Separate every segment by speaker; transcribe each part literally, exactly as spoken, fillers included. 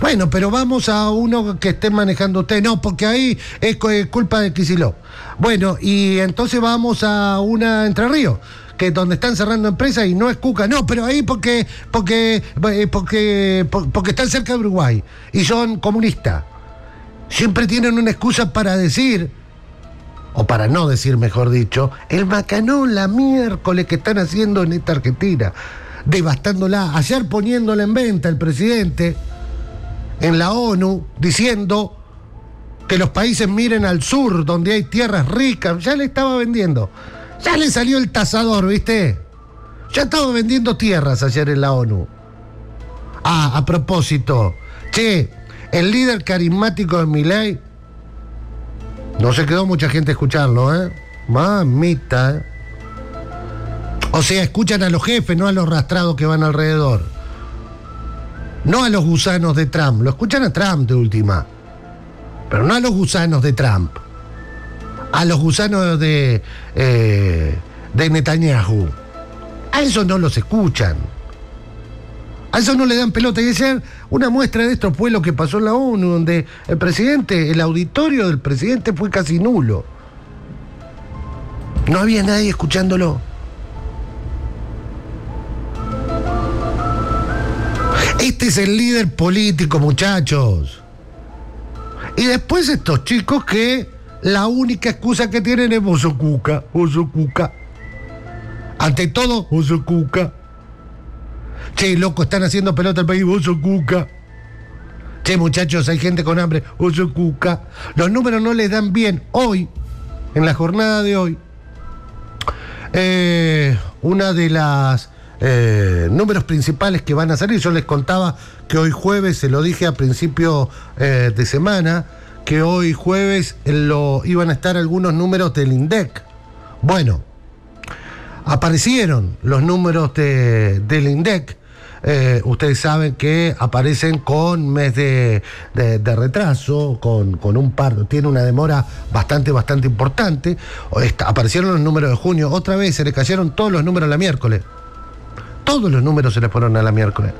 Speaker 1: Bueno, pero vamos a uno que esté manejando usted. No, porque ahí es culpa de Kicillof. Bueno, y entonces vamos a una Entre Ríos, que es donde están cerrando empresas y no es Cuca. No, pero ahí porque porque porque porque están cerca de Uruguay y son comunistas. Siempre tienen una excusa para decir, o para no decir, mejor dicho, el macanón, la miércoles que están haciendo en esta Argentina, devastándola. Ayer poniéndola en venta el presidente en la ONU, diciendo que los países miren al sur, donde hay tierras ricas. Ya le estaba vendiendo. Ya le salió el tasador, ¿viste? Ya estaba vendiendo tierras ayer en la ONU. Ah, a propósito, che, el líder carismático de Milei, no se quedó mucha gente a escucharlo, ¿eh? Mamita, ¿eh? O sea, escuchan a los jefes, no a los rastrados que van alrededor. No a los gusanos de Trump, lo escuchan a Trump de última. Pero no a los gusanos de Trump. A los gusanos de, eh, de Netanyahu. A esos no los escuchan. A esos no le dan pelota. Y ayer una muestra de esto fue lo que pasó en la ONU, donde el presidente, el auditorio del presidente fue casi nulo. No había nadie escuchándolo. Este es el líder político, muchachos. Y después estos chicos que la única excusa que tienen es Oso Cuca, Oso Cuca. Ante todo, Oso Cuca. Che, loco, están haciendo pelota el país, Oso Cuca. Che, muchachos, hay gente con hambre, Oso Cuca. Los números no les dan bien. Hoy, en la jornada de hoy, eh, una de las eh, números principales que van a salir, yo les contaba que hoy jueves, se lo dije a principio eh, de semana, que hoy jueves lo, iban a estar algunos números del INDEC. Bueno, aparecieron los números de, del INDEC. Eh, ustedes saben que aparecen con mes de, de, de retraso, con, con un par, tiene una demora bastante, bastante importante. Esta, aparecieron los números de junio, otra vez se le cayeron todos los números a la miércoles. Todos los números se les fueron a la miércoles.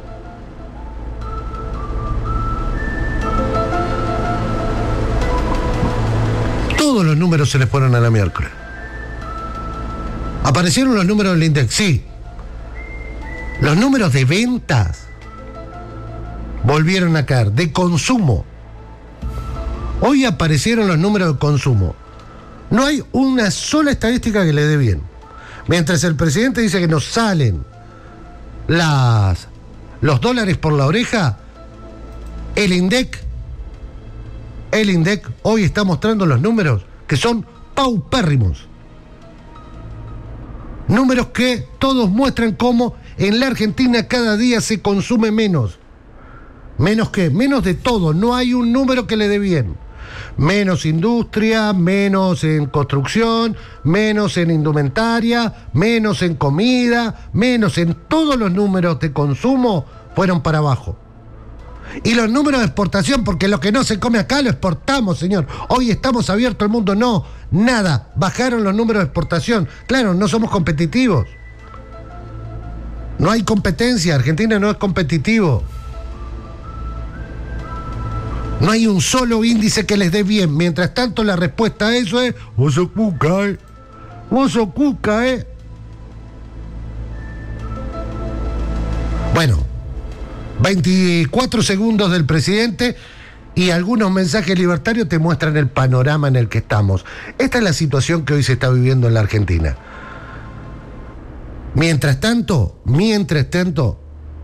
Speaker 1: Todos los números se les fueron a la miércoles. Aparecieron los números del INDEC, sí. Los números de ventas volvieron a caer, de consumo. Hoy aparecieron los números de consumo. No hay una sola estadística que le dé bien. Mientras el presidente dice que nos salen las, los dólares por la oreja, el INDEC, el INDEC hoy está mostrando los números que son paupérrimos. Números que todos muestran cómo en la Argentina cada día se consume menos. ¿Menos qué? Menos de todo. No hay un número que le dé bien. Menos industria, menos en construcción, menos en indumentaria, menos en comida, menos en todos los números de consumo fueron para abajo. Y los números de exportación, porque lo que no se come acá lo exportamos, señor. Hoy estamos abiertos al mundo. No, nada. Bajaron los números de exportación. Claro, no somos competitivos. No hay competencia. Argentina no es competitivo. No hay un solo índice que les dé bien. Mientras tanto, la respuesta a eso es Oso Cuca, eh. Oso Cuca, eh. Bueno, veinticuatro segundos del presidente y algunos mensajes libertarios te muestran el panorama en el que estamos. Esta es la situación que hoy se está viviendo en la Argentina. Mientras tanto, mientras tanto,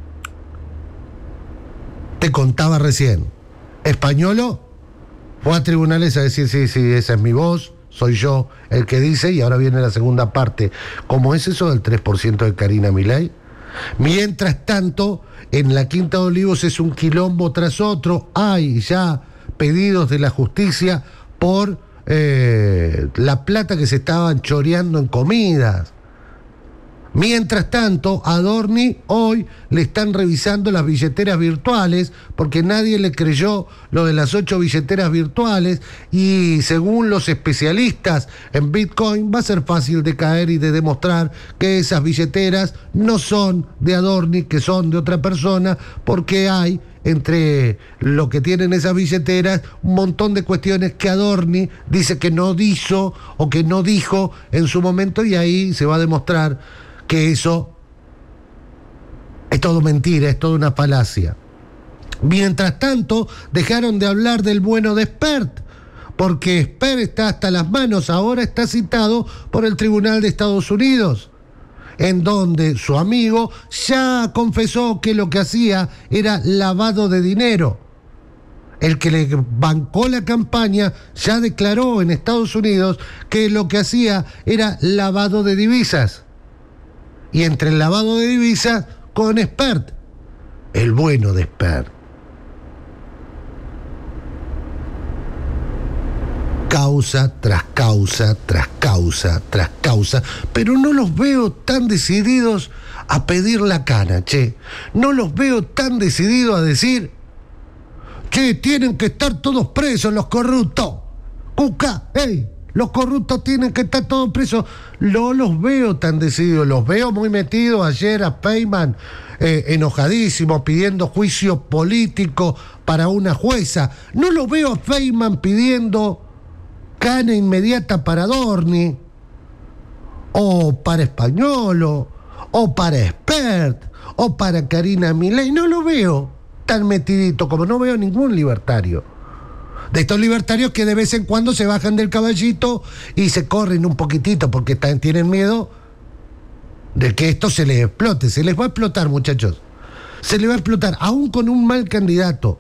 Speaker 1: te contaba recién, Españolo fue a tribunales a decir, sí, sí, esa es mi voz, soy yo el que dice, y ahora viene la segunda parte. ¿Cómo es eso del tres por ciento de Karina Milei? Mientras tanto, en la Quinta de Olivos es un quilombo tras otro. Hay ya pedidos de la justicia por eh, la plata que se estaban choreando en comidas. Mientras tanto, a Adorni hoy le están revisando las billeteras virtuales porque nadie le creyó lo de las ocho billeteras virtuales y según los especialistas en Bitcoin va a ser fácil de caer y de demostrar que esas billeteras no son de Adorni, que son de otra persona, porque hay entre lo que tienen esas billeteras, un montón de cuestiones que Adorni dice que no hizo o que no dijo en su momento, y ahí se va a demostrar que eso es todo mentira, es toda una falacia. Mientras tanto, dejaron de hablar del bueno de Spert, porque Spert está hasta las manos, ahora está citado por el Tribunal de Estados Unidos, en donde su amigo ya confesó que lo que hacía era lavado de dinero. El que le bancó la campaña ya declaró en Estados Unidos que lo que hacía era lavado de divisas. Y entre el lavado de divisas con Spert, el bueno de Spert. Causa tras causa, tras causa, tras causa, pero no los veo tan decididos a pedir la cana, che. No los veo tan decididos a decir, che, tienen que estar todos presos los corruptos. Cuca, hey, los corruptos tienen que estar todos presos. No los veo tan decididos, los veo muy metidos ayer a Feynman, eh, enojadísimo, pidiendo juicio político para una jueza. No lo veo a Feynman pidiendo cana inmediata para Adorni, o para Españolo, o para Spert, o para Karina Milei. No lo veo tan metidito, como no veo ningún libertario. De estos libertarios que de vez en cuando se bajan del caballito y se corren un poquitito porque están, tienen miedo de que esto se les explote. Se les va a explotar, muchachos. Se les va a explotar, aún con un mal candidato.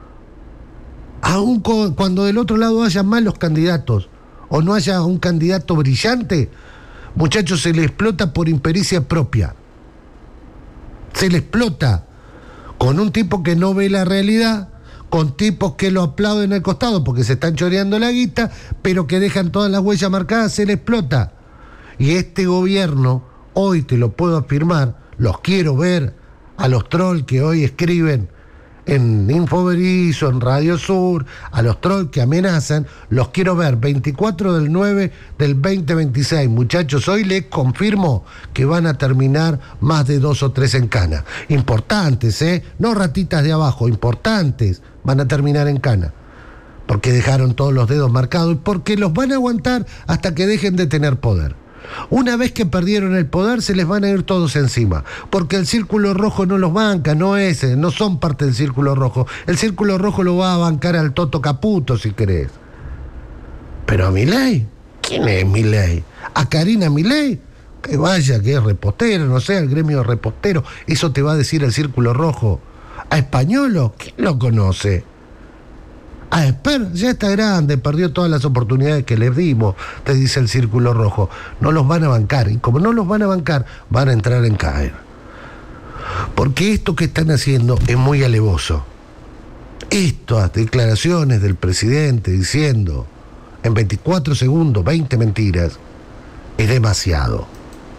Speaker 1: Aún con, cuando del otro lado haya malos candidatos o no haya un candidato brillante, muchachos, se le explota por impericia propia. Se le explota con un tipo que no ve la realidad, con tipos que lo aplauden al costado porque se están choreando la guita, pero que dejan todas las huellas marcadas, se le explota. Y este gobierno, hoy te lo puedo afirmar, los quiero ver a los trolls que hoy escriben en Infoberizo, en Radio Sur, a los trolls que amenazan, los quiero ver veinticuatro del nueve del veinte veintiséis. Muchachos, hoy les confirmo que van a terminar más de dos o tres en cana. Importantes, ¿eh? No ratitas de abajo, importantes van a terminar en cana. Porque dejaron todos los dedos marcados y porque los van a aguantar hasta que dejen de tener poder. Una vez que perdieron el poder, se les van a ir todos encima, porque el Círculo Rojo no los banca, no es, no son parte del Círculo Rojo. El Círculo Rojo lo va a bancar al Toto Caputo, si querés. Pero a Milei, ¿quién es Milei? A Karina Milei, que vaya, que es repostero, no sé, al gremio repostero, eso te va a decir el Círculo Rojo. A Españolo, ¿quién lo conoce? A Spert ya está grande, perdió todas las oportunidades que les dimos, te dice el Círculo Rojo. No los van a bancar, y como no los van a bancar, van a entrar en caer. Porque esto que están haciendo es muy alevoso. Estas declaraciones del presidente diciendo en veinticuatro segundos veinte mentiras es demasiado.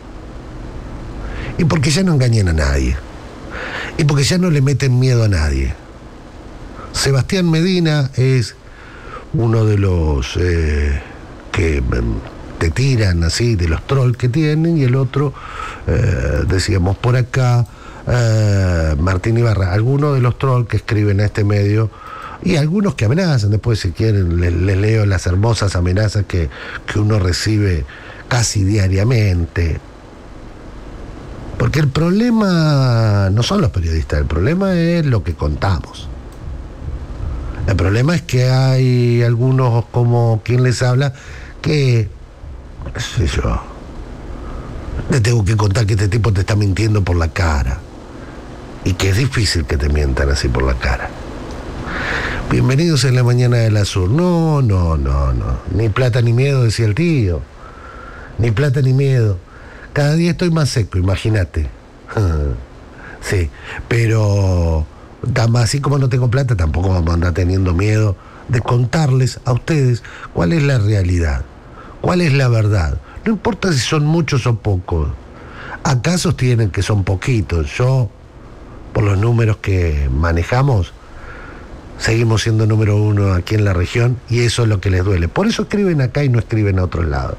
Speaker 1: Y porque ya no engañan a nadie. Y porque ya no le meten miedo a nadie. Sebastián Medina es uno de los eh, que te tiran así, de los trolls que tienen, y el otro, eh, decíamos por acá, eh, Martín Ibarra, algunos de los trolls que escriben a este medio, y algunos que amenazan. Después, si quieren, les, les leo las hermosas amenazas que, que uno recibe casi diariamente. Porque el problema no son los periodistas, el problema es lo que contamos. El problema es que hay algunos, como quien les habla, que, no sé yo, te tengo que contar que este tipo te está mintiendo por la cara. Y que es difícil que te mientan así por la cara. Bienvenidos en la mañana del Azul. No, no, no, no. Ni plata ni miedo, decía el tío. Ni plata ni miedo. Cada día estoy más seco, imagínate. Sí, pero así como no tengo plata, tampoco vamos a andar teniendo miedo de contarles a ustedes cuál es la realidad, cuál es la verdad. No importa si son muchos o pocos. Acá sostienen que son poquitos. Yo, por los números que manejamos, seguimos siendo número uno aquí en la región, y eso es lo que les duele. Por eso escriben acá y no escriben a otro lado.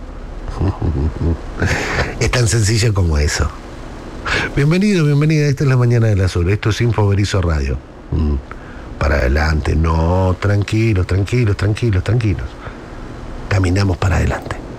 Speaker 1: Es tan sencillo como eso. Bienvenido, bienvenida. Esta es la mañana del Azul. Esto es Infoberizo Radio. Mm, para adelante, no, tranquilos, tranquilos, tranquilos, tranquilos. Caminamos para adelante.